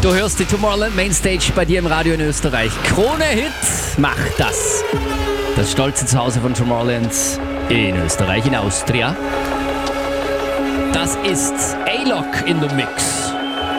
Du hörst die Tomorrowland Mainstage bei dir im Radio in Österreich. Krone Hit macht das. Das stolze Zuhause von Tomorrowland in Österreich, in Austria. Das ist A-Lock in the Mix.